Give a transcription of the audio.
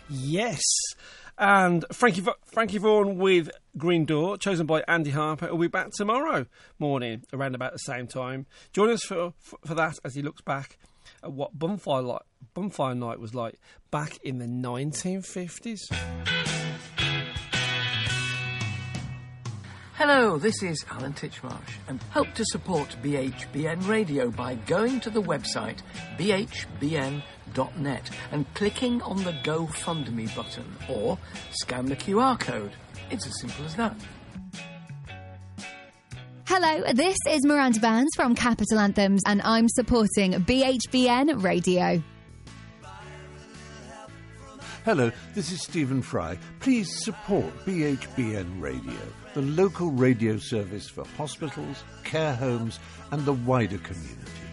Yes. And Frankie Vaughan with Green Door, chosen by Andy Harper, will be back tomorrow morning around about the same time. Join us for that as he looks back at what Bonfire Night was like back in the 1950s. Hello, this is Alan Titchmarsh, and help to support BHBN Radio by going to the website bhbn.net and clicking on the GoFundMe button, or scan the QR code. It's as simple as that. Hello, this is Miranda Burns from Capital Anthems, and I'm supporting BHBN Radio. Hello, this is Stephen Fry. Please support BHBN Radio, the local radio service for hospitals, care homes and the wider community.